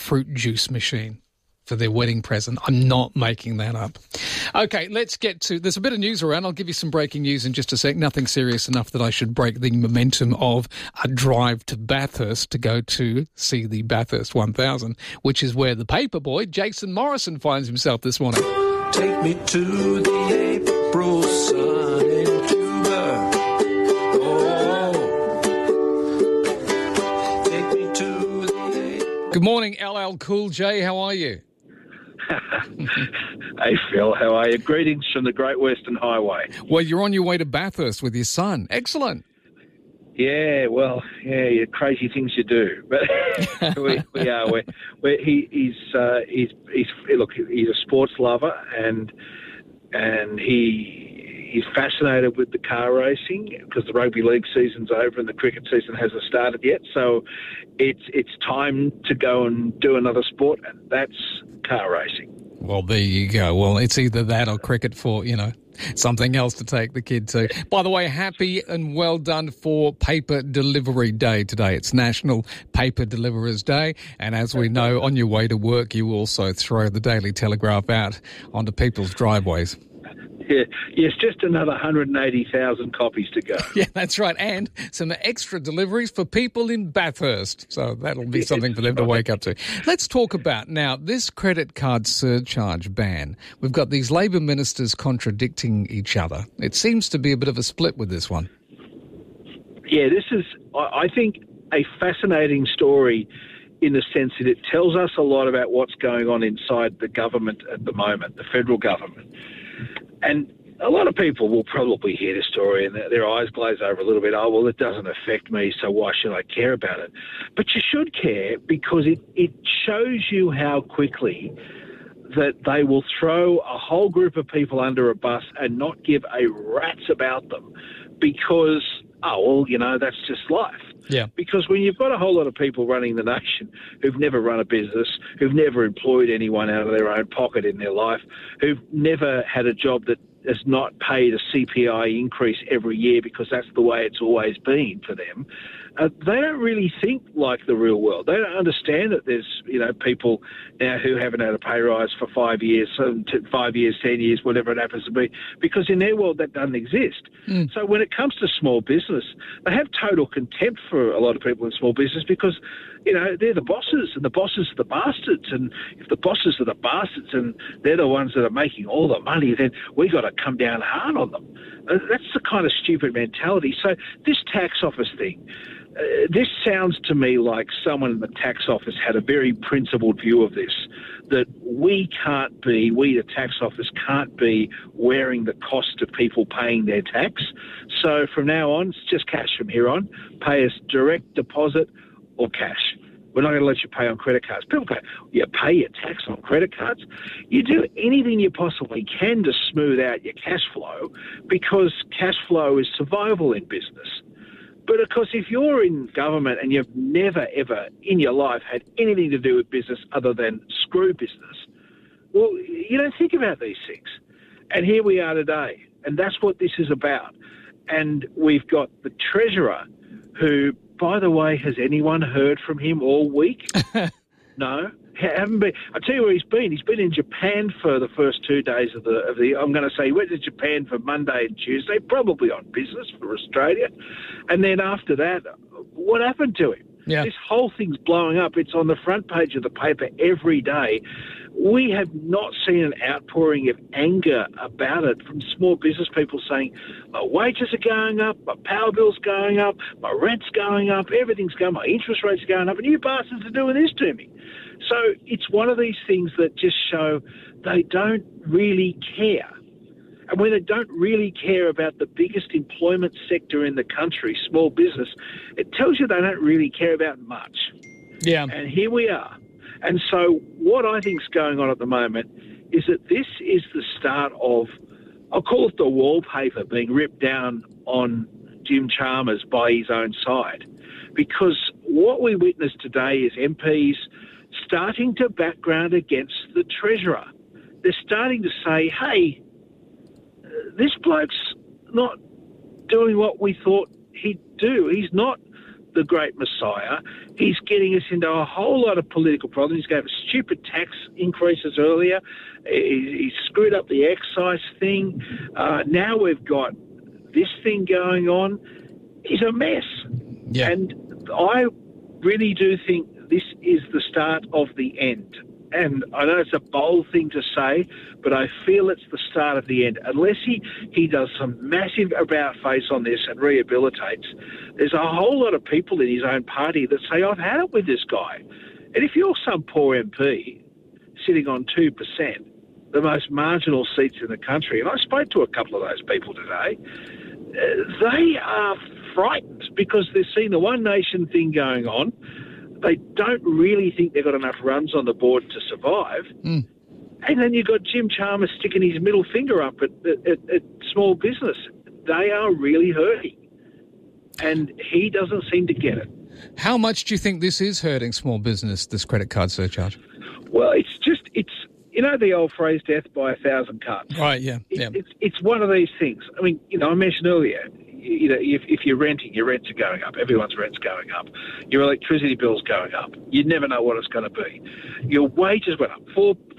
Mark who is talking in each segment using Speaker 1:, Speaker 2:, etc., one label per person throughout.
Speaker 1: fruit juice machine for their wedding present. I'm not making that up. Okay, let's get to... There's a bit of news around. I'll give you some breaking news in just a sec. Nothing serious enough that I should break the momentum of a drive to Bathurst to go to see the Bathurst 1000, which is where the paperboy, Jason Morrison, finds himself this morning.
Speaker 2: Take me to the April sun in Cuba. Oh, take me to the April...
Speaker 1: Good morning, LL Cool J. How are you?
Speaker 3: Hey, Phil, how are you? Greetings from the Great Western Highway.
Speaker 1: Well, you're on your way to Bathurst with your son. Excellent.
Speaker 3: Yeah, well, yeah, crazy things you do. But we are. He's a sports lover, and he's fascinated with the car racing because the rugby league season's over and the cricket season hasn't started yet. So it's time to go and do another sport, and that's car racing.
Speaker 1: Well, there you go. Well, it's either that or cricket for, something else to take the kid to. By the way, happy and well done for Paper Delivery Day today. It's National Paper Deliverers Day. And as we know, on your way to work, you also throw the Daily Telegraph out onto people's driveways.
Speaker 3: Yeah, yes, just another 180,000 copies to go.
Speaker 1: Yeah, that's right. And some extra deliveries for people in Bathurst. So that'll be something for them to wake up to. Let's talk about now this credit card surcharge ban. We've got these Labor ministers contradicting each other. It seems to be a bit of a split with this one.
Speaker 3: Yeah, this is, I think, a fascinating story in the sense that it tells us a lot about what's going on inside the government at the moment, the federal government. And a lot of people will probably hear the story and their eyes glaze over a little bit. Oh, well, it doesn't affect me, so why should I care about it? But you should care because it shows you how quickly that they will throw a whole group of people under a bus and not give a rat's about them because, that's just life.
Speaker 1: Yeah.
Speaker 3: Because when you've got a whole lot of people running the nation who've never run a business, who've never employed anyone out of their own pocket in their life, who've never had a job that has not paid a CPI increase every year because that's the way it's always been for them, they don't really think like the real world. They don't understand that there's, people now who haven't had a pay rise for 5 years, 5 years, 10 years, whatever it happens to be, because in their world that doesn't exist. So when it comes to small business, they have total contempt for a lot of people in small business because, they're the bosses and the bosses are the bastards. And if the bosses are the bastards and they're the ones that are making all the money, then we got to come down hard on them. That's the kind of stupid mentality. So this tax office thing, this sounds to me like someone in the tax office had a very principled view of this, that we, the tax office, can't be wearing the cost of people paying their tax. So from now on, it's just cash from here on. Pay us direct deposit or cash. We're not going to let you pay on credit cards. People go, you pay your tax on credit cards? You do anything you possibly can to smooth out your cash flow because cash flow is survival in business. But of course, if you're in government and you've never, ever in your life had anything to do with business other than screw business, well, you don't think about these things. And here we are today. And that's what this is about. And we've got the Treasurer who, by the way, has anyone heard from him all week? No, haven't been. I'll tell you where he's been. He's been in Japan for the first 2 days of the. I'm going to say he went to Japan for Monday and Tuesday, probably on business for Australia. And then after that, what happened to him?
Speaker 1: Yeah.
Speaker 3: This whole thing's blowing up. It's on the front page of the paper every day. We have not seen an outpouring of anger about it from small business people saying, my wages are going up, my power bill's going up, my rent's going up, everything's going up, my interest rates are going up, and you bastards are doing this to me. So it's one of these things that just show they don't really care. And when they don't really care about the biggest employment sector in the country, small business, it tells you they don't really care about much.
Speaker 1: Yeah.
Speaker 3: And here we are. And so what I think is going on at the moment is that this is the start of, I'll call it the wallpaper being ripped down on Jim Chalmers by his own side. Because what we witnessed today is MPs starting to background against the Treasurer. They're starting to say, hey, this bloke's not doing what we thought he'd do. He's not the great messiah. He's getting us into a whole lot of political problems. He's gave us stupid tax increases earlier. He screwed up the excise thing. Now we've got this thing going on. He's a mess.
Speaker 1: Yeah.
Speaker 3: And I really do think this is the start of the end. And I know it's a bold thing to say, but I feel it's the start of the end. Unless he does some massive about-face on this and rehabilitates, there's a whole lot of people in his own party that say, I've had it with this guy. And if you're some poor MP sitting on 2%, the most marginal seats in the country, and I spoke to a couple of those people today, they are frightened because they've seen the One Nation thing going on. They don't really think they've got enough runs on the board to survive. And then you've got Jim Chalmers sticking his middle finger up at small business. They are really hurting. And he doesn't seem to get it.
Speaker 1: How much do you think this is hurting small business, this credit card surcharge?
Speaker 3: Well, it's you know the old phrase, death by 1,000 cuts.
Speaker 1: Right, yeah.
Speaker 3: It's one of these things. I mean, I mentioned earlier, if you're renting, your rents are going up. Everyone's rent's going up. Your electricity bill's going up. You never know what it's going to be. Your wages went up.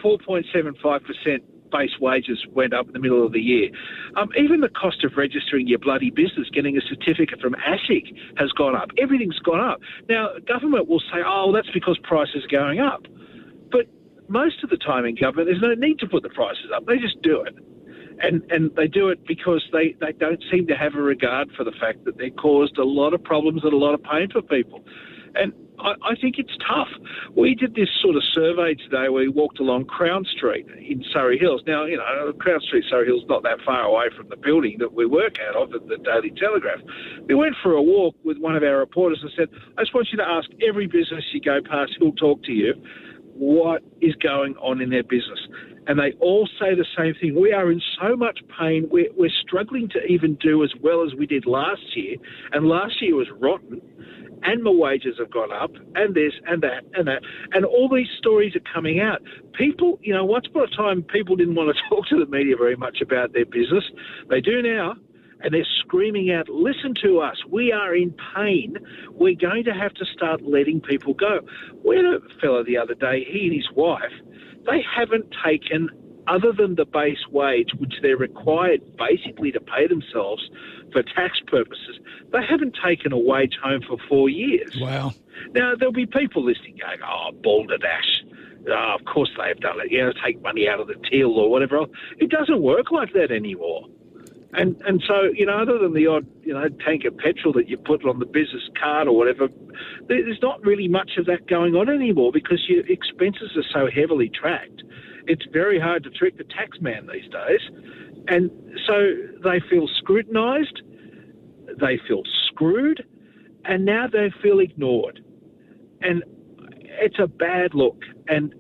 Speaker 3: 4.75% base wages went up in the middle of the year. Even the cost of registering your bloody business, getting a certificate from ASIC, has gone up. Everything's gone up. Now, government will say, that's because prices are going up. But most of the time in government, there's no need to put the prices up. They just do it. And they do it because they don't seem to have a regard for the fact that they caused a lot of problems and a lot of pain for people. And I think it's tough. We did this sort of survey today where we walked along Crown Street in Surrey Hills. Now, Crown Street, Surrey Hills, not that far away from the building that we work out of at the Daily Telegraph. We went for a walk with one of our reporters and said, I just want you to ask every business you go past who'll talk to you what is going on in their business. And they all say the same thing. We are in so much pain. We're struggling to even do as well as we did last year. And last year was rotten. And my wages have gone up. And this and that and that. And all these stories are coming out. People, once upon a time, people didn't want to talk to the media very much about their business. They do now. And they're screaming out, listen to us. We are in pain. We're going to have to start letting people go. We had a fellow the other day, he and his wife, they haven't taken, other than the base wage, which they're required basically to pay themselves for tax purposes, they haven't taken a wage home for 4 years.
Speaker 1: Wow.
Speaker 3: Now, there'll be people listening going, balderdash. Of course they've done it. Take money out of the till or whatever else. It doesn't work like that anymore. And so, other than the odd, tank of petrol that you put on the business card or whatever, there's not really much of that going on anymore because your expenses are so heavily tracked. It's very hard to trick the tax man these days. And so they feel scrutinised, they feel screwed, and now they feel ignored. And it's a bad look. And,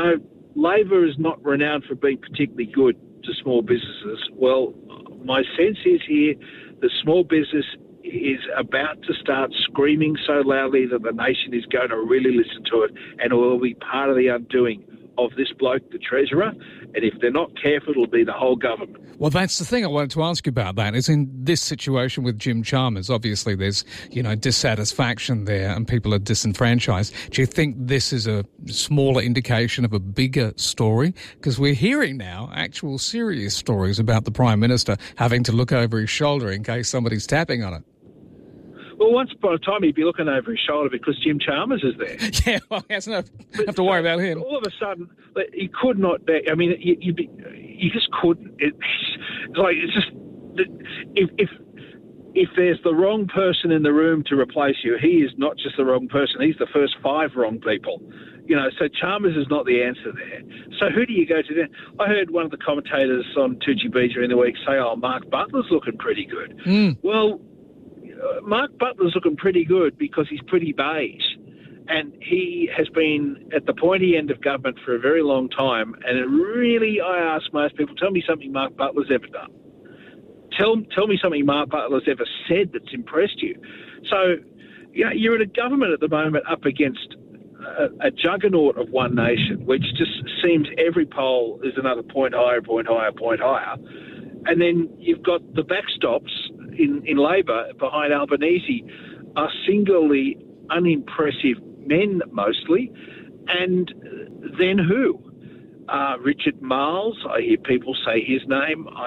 Speaker 3: Labor is not renowned for being particularly good to small businesses. Well, my sense is here the small business is about to start screaming so loudly that the nation is going to really listen to it, and it will be part of the undoing of this bloke, the Treasurer, and if they're not careful, it'll be the whole government.
Speaker 1: Well, that's the thing I wanted to ask you about that, is in this situation with Jim Chalmers, obviously there's, dissatisfaction there and people are disenfranchised. Do you think this is a smaller indication of a bigger story? Because we're hearing now actual serious stories about the Prime Minister having to look over his shoulder in case somebody's tapping on it.
Speaker 3: Well, once upon a time, he'd be looking over his shoulder because Jim Chalmers is there.
Speaker 1: Yeah, well, he doesn't have to worry about him.
Speaker 3: All of a sudden, he could not. I mean, you just couldn't. If there's the wrong person in the room to replace you, he is not just the wrong person. He's the first 5 wrong people. So Chalmers is not the answer there. So who do you go to then? I heard one of the commentators on 2GB during the week say, Mark Butler's looking pretty good. Well, Mark Butler's looking pretty good because he's pretty beige. And he has been at the pointy end of government for a very long time. And it really, I ask most people, tell me something Mark Butler's ever done. Tell me something Mark Butler's ever said that's impressed you. So, you're in a government at the moment up against a juggernaut of One Nation, which just seems every poll is another point higher, point higher, point higher. And then you've got the backstops in Labor behind Albanese are singularly unimpressive men mostly. And then who? Richard Marles, I hear people say his name. I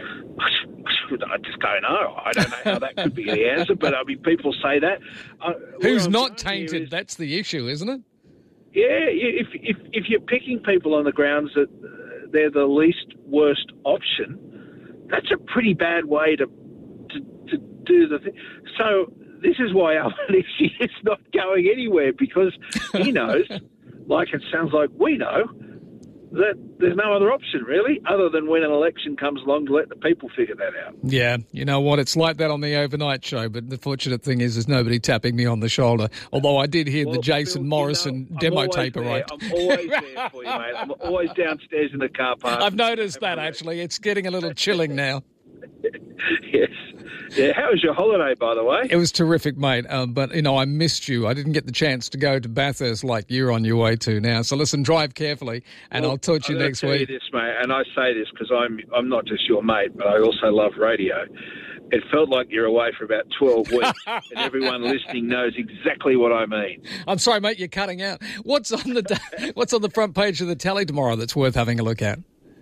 Speaker 3: just don't know. I don't know how that could be the answer, but I mean, people say that.
Speaker 1: Who's not tainted? That's the issue, isn't it?
Speaker 3: Yeah, if you're picking people on the grounds that they're the least worst option, that's a pretty bad way to do the thing. So this is why Albanese is not going anywhere, because he knows, like it sounds like we know, that there's no other option, really, other than when an election comes along to let the people figure that out.
Speaker 1: Yeah, you know what? It's like that on the overnight show, but the fortunate thing is there's nobody tapping me on the shoulder, although I did hear the Jason
Speaker 3: Phil,
Speaker 1: Morrison demo tape, right?
Speaker 3: I'm always there for you, mate. I'm always downstairs in the car park.
Speaker 1: I've noticed that, actually. It's getting a little chilling now.
Speaker 3: Yes. Yeah, how was your holiday, by the way?
Speaker 1: It was terrific, mate. But, you know, I missed you. I didn't get the chance to go to Bathurst like you're on your way to now. So, listen, drive carefully, and I'll talk to you next week.
Speaker 3: I'll tell you this, mate, and I say this because I'm not just your mate, but I also love radio. It felt like you're away for about 12 weeks, and everyone listening knows exactly what I mean.
Speaker 1: I'm sorry, mate, you're cutting out. What's on the front page of the Tally tomorrow that's worth having a look at?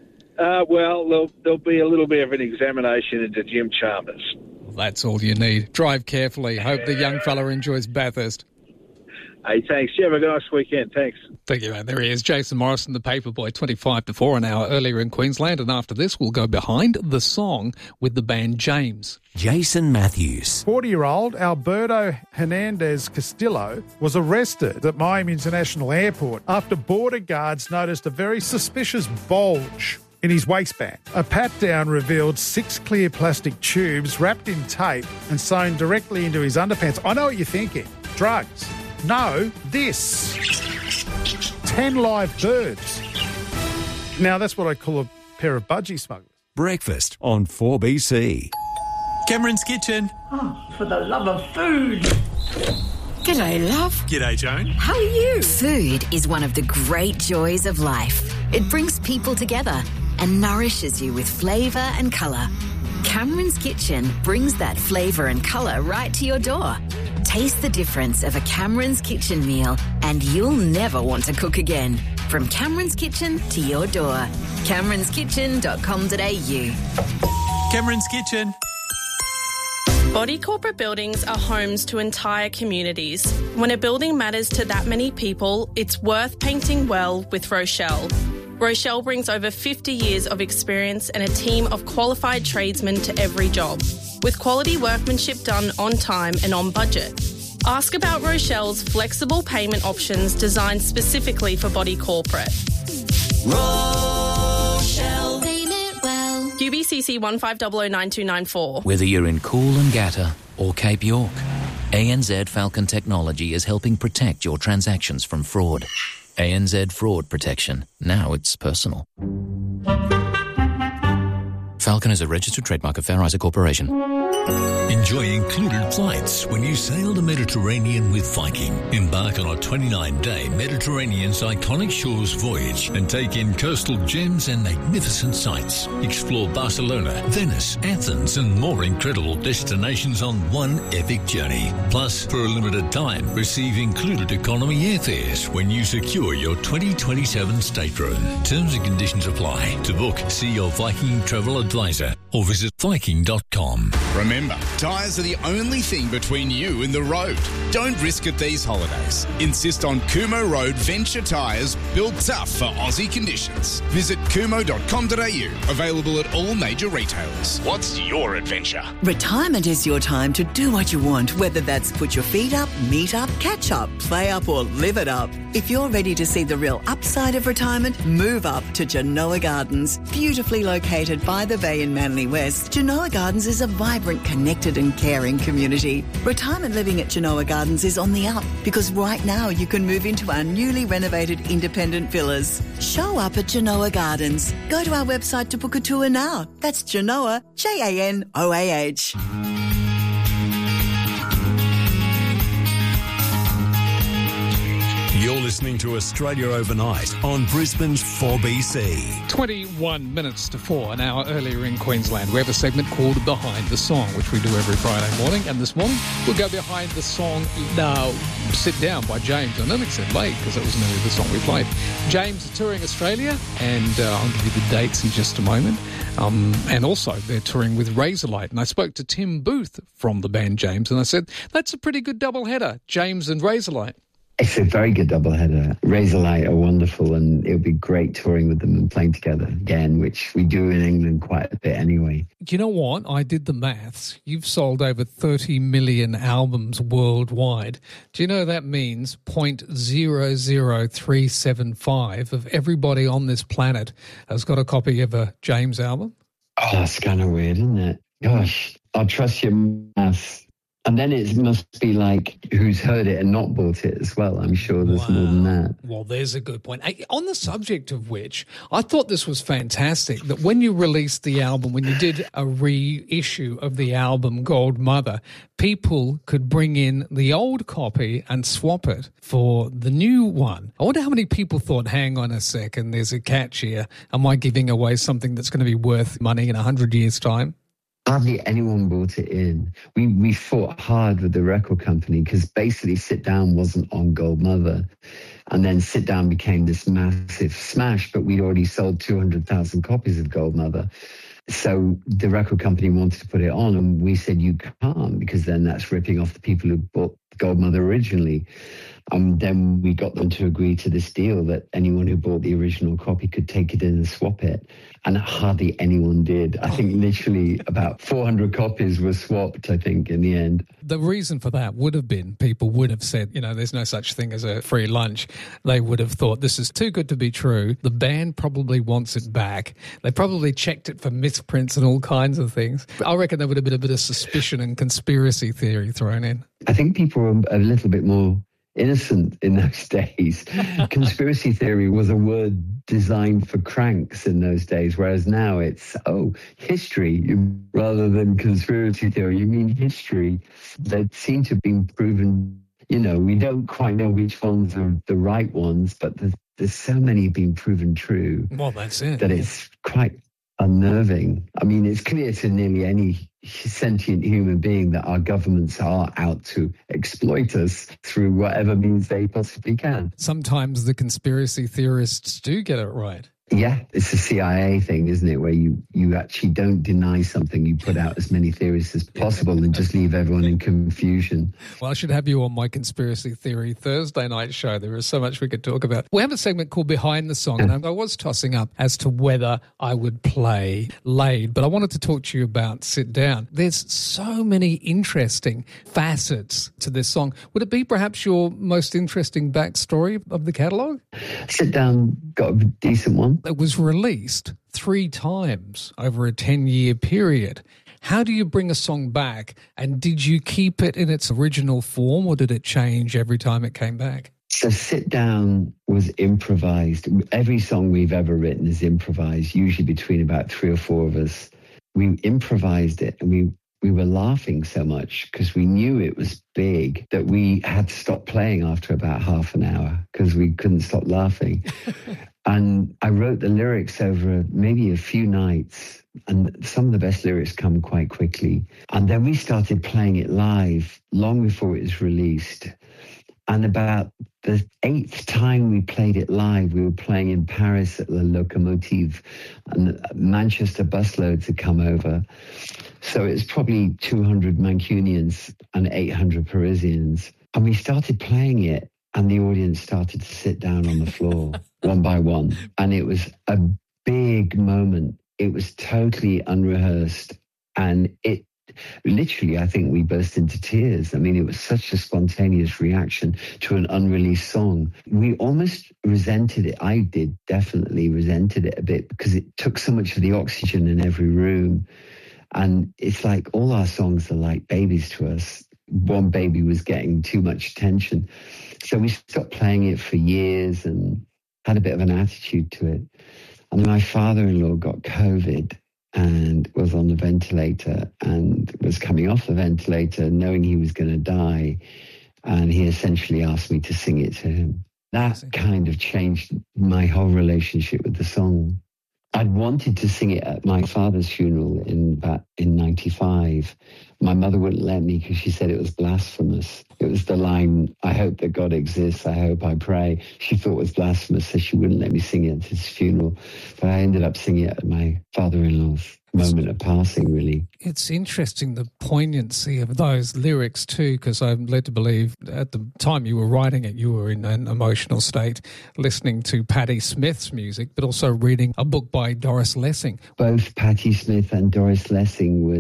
Speaker 3: Well, there'll be a little bit of an examination into Jim Chalmers.
Speaker 1: That's all you need. Drive carefully. Hope the young fella enjoys Bathurst.
Speaker 3: Hey, thanks. You have a nice weekend. Thanks.
Speaker 1: Thank you, mate. There he is, Jason Morrison, the Paperboy, 25 to 4 an hour earlier in Queensland. And after this, we'll go behind the song with the band James.
Speaker 4: Jason Matthews.
Speaker 5: 40-year-old Alberto Hernandez Castillo was arrested at Miami International Airport after border guards noticed a very suspicious bulge in his waistband. A pat-down revealed 6 clear plastic tubes wrapped in tape and sewn directly into his underpants. I know what you're thinking. Drugs. No, this. 10 live birds. Now, that's what I call a pair of budgie smugglers.
Speaker 4: Breakfast on 4BC.
Speaker 6: Cameron's Kitchen.
Speaker 7: Oh, for the love of food.
Speaker 8: G'day, love.
Speaker 6: G'day, Joan.
Speaker 8: How are you? Food is one of the great joys of life. It brings people together and nourishes you with flavour and colour. Cameron's Kitchen brings that flavour and colour right to your door. Taste the difference of a Cameron's Kitchen meal and you'll never want to cook again. From Cameron's Kitchen to your door. CameronsKitchen.com.au.
Speaker 6: Cameron's Kitchen.
Speaker 9: Body corporate buildings are homes to entire communities. When a building matters to that many people, it's worth painting well with Rochelle. Rochelle brings over 50 years of experience and a team of qualified tradesmen to every job, with quality workmanship done on time and on budget. Ask about Rochelle's flexible payment options designed specifically for body corporate.
Speaker 10: Rochelle. Payment well.
Speaker 9: UBCC 15009294.
Speaker 11: Whether you're in Coolangatta or Cape York, ANZ Falcon Technology is helping protect your transactions from fraud. ANZ Fraud Protection. Now it's personal. Falcon is a registered trademark of Fair Isaac Corporation.
Speaker 12: Enjoy included flights when you sail the Mediterranean with Viking. Embark on a 29-day Mediterranean's iconic shores voyage and take in coastal gems and magnificent sights. Explore Barcelona, Venice, Athens and more incredible destinations on one epic journey. Plus, for a limited time, receive included economy airfares when you secure your 2027 stateroom. Terms and conditions apply. To book, see your Viking travel advisor or visit Viking.com.
Speaker 13: Remember, tyres are the only thing between you and the road. Don't risk it these holidays. Insist on Kumo Road Venture tyres, built tough for Aussie conditions. Visit kumo.com.au, available at all major retailers. What's your adventure?
Speaker 14: Retirement is your time to do what you want, whether that's put your feet up, meet up, catch up, play up or live it up. If you're ready to see the real upside of retirement, move up to Genoa Gardens. Beautifully located by the bay in Manly West, Genoa Gardens is a vibrant, connected and caring community. Retirement living at Genoa Gardens is on the up because right now you can move into our newly renovated independent villas. Show up at Genoa Gardens. Go to our website to book a tour now. That's Genoa, Janoah.
Speaker 4: You're listening to Australia Overnight on Brisbane's 4BC.
Speaker 1: 21 minutes to 4, an hour earlier in Queensland. We have a segment called Behind the Song, which we do every Friday morning. And this morning, we'll go behind the song Sit Down by James. I nearly said late because that was nearly the song we played. James is touring Australia, and I'll give you the dates in just a moment. And also, they're touring with Razorlight. And I spoke to Tim Booth from the band James, and I said, that's a pretty good doubleheader, James and Razorlight.
Speaker 15: It's a very good doubleheader. Razorlight are wonderful, and it would be great touring with them and playing together again, which we do in England quite a bit anyway.
Speaker 1: You know what? I did the maths. You've sold over 30 million albums worldwide. Do you know that means 0.00375 of everybody on this planet has got a copy of a James album?
Speaker 15: Oh, that's kind of weird, isn't it? Gosh, I'll trust your maths. And then it must be like who's heard it and not bought it as well. I'm sure there's more than that.
Speaker 1: Well, there's a good point. On the subject of which, I thought this was fantastic, that when you released the album, when you did a reissue of the album Gold Mother, people could bring in the old copy and swap it for the new one. I wonder how many people thought, hang on a second, there's a catch here. Am I giving away something that's going to be worth money in 100 years' time?
Speaker 15: Hardly anyone brought it in. We fought hard with the record company because basically Sit Down wasn't on Gold Mother. And then Sit Down became this massive smash, but we'd already sold 200,000 copies of Gold Mother. So the record company wanted to put it on, and we said, you can't, because then that's ripping off the people who bought Gold Mother originally. Then we got them to agree to this deal that anyone who bought the original copy could take it in and swap it. And hardly anyone did. I think literally about 400 copies were swapped, I think, in the end.
Speaker 1: The reason for that would have been people would have said, there's no such thing as a free lunch. They would have thought, this is too good to be true. The band probably wants it back. They probably checked it for misprints and all kinds of things. I reckon there would have been a bit of suspicion and conspiracy theory thrown in.
Speaker 15: I think people were a little bit more innocent in those days. Conspiracy theory was a word designed for cranks in those days, whereas now it's, history rather than conspiracy theory. You mean history that seem to have been proven, we don't quite know which ones are the right ones, but there's so many being proven true.
Speaker 1: Well, that's it.
Speaker 15: That it's quite unnerving. I mean, it's clear to nearly any sentient human being that our governments are out to exploit us through whatever means they possibly can.
Speaker 1: Sometimes the conspiracy theorists do get it right.
Speaker 15: Yeah, it's a CIA thing, isn't it, where you actually don't deny something, you put out as many theories as possible and just leave everyone in confusion.
Speaker 1: Well, I should have you on my Conspiracy Theory Thursday night show. There is so much we could talk about. We have a segment called Behind the Song, and I was tossing up as to whether I would play Laid, but I wanted to talk to you about Sit Down. There's so many interesting facets to this song. Would it be perhaps your most interesting backstory of the catalogue?
Speaker 15: Sit Down got a decent one.
Speaker 1: It was released 3 times over a 10-year period. How do you bring a song back? And did you keep it in its original form, or did it change every time it came back?
Speaker 15: So Sit Down was improvised. Every song we've ever written is improvised, usually between about 3 or 4 of us. We improvised it, and we were laughing so much because we knew it was big that we had to stop playing after about half an hour because we couldn't stop laughing. And I wrote the lyrics over maybe a few nights, and some of the best lyrics come quite quickly. And then we started playing it live long before it was released. And about the 8th time we played it live, we were playing in Paris at the Locomotive, and Manchester busloads had come over. So it's probably 200 Mancunians and 800 Parisians. And we started playing it, and the audience started to sit down on the floor one by one. And it was a big moment. It was totally unrehearsed. And it literally, I think we burst into tears. I mean, it was such a spontaneous reaction to an unreleased song. We almost resented it. I did definitely resented it a bit because it took so much of the oxygen in every room. And it's like all our songs are like babies to us. One baby was getting too much attention. So we stopped playing it for years and had a bit of an attitude to it. And my father-in-law got COVID and was on the ventilator and was coming off the ventilator knowing he was going to die. And he essentially asked me to sing it to him. That kind of changed my whole relationship with the song. I'd wanted to sing it at my father's funeral in 95. My mother wouldn't let me because she said it was blasphemous. It was the line, I hope that God exists, I hope, I pray. She thought it was blasphemous, so she wouldn't let me sing it at his funeral. But I ended up singing it at my father-in-law's moment of passing, really.
Speaker 1: It's interesting, the poignancy of those lyrics too, because I'm led to believe at the time you were writing it, you were in an emotional state, listening to Patti Smith's music, but also reading a book by Doris Lessing.
Speaker 15: Both Patti Smith and Doris Lessing were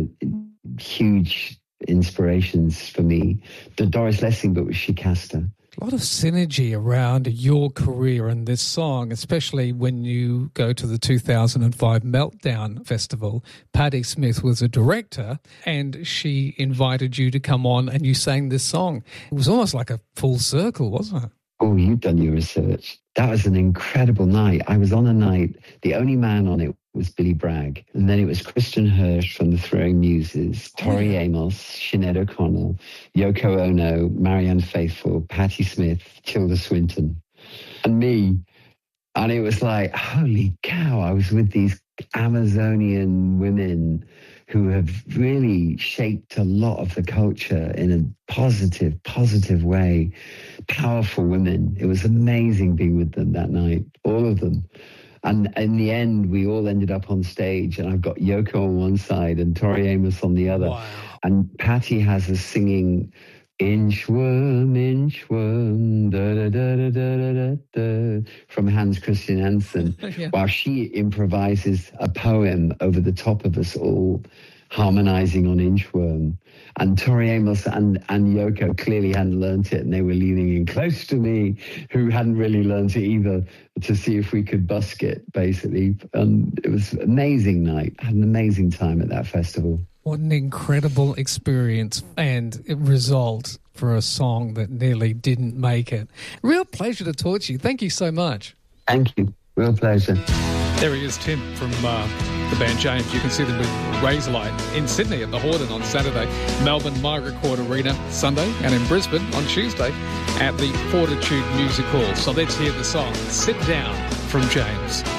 Speaker 15: huge inspirations for me. The Doris Lessing book was Shikasta.
Speaker 1: A lot of synergy around your career and this song, especially when you go to the 2005 Meltdown Festival. Patti Smith was a director and she invited you to come on and you sang this song. It was almost like a full circle, wasn't it?
Speaker 15: Oh, you've done your research. That was an incredible night. I was on a night, the only man on it was Billy Bragg. And then it was Christian Hirsch from the Throwing Muses, Tori Amos, Sinead O'Connell, Yoko Ono, Marianne Faithfull, Patti Smith, Tilda Swinton, and me. And it was like, holy cow, I was with these Amazonian women who have really shaped a lot of the culture in a positive way. Powerful women. It was amazing being with them that night, all of them. And in the end, we all ended up on stage, and I've got Yoko on one side and Tori Amos on the other. Wow. And Patti has us singing Inchworm, da da da da da da da from Hans Christian Andersen, yeah. While she improvises a poem over the top of us all, harmonizing on Inchworm. And Tori Amos and Yoko clearly hadn't learnt it, and they were leaning in close to me, who hadn't really learnt it either, to see if we could busk it, basically. It was an amazing night. I had an amazing time at that festival.
Speaker 1: What an incredible experience and result for a song that nearly didn't make it. Real pleasure to talk to you. Thank you so much.
Speaker 15: Thank you. Real pleasure.
Speaker 1: There he is, Tim, from the band James. You can see them with Razorlight in Sydney at the Hordern on Saturday, Melbourne Margaret Court Arena Sunday, and in Brisbane on Tuesday at the Fortitude Music Hall. So let's hear the song Sit Down from James.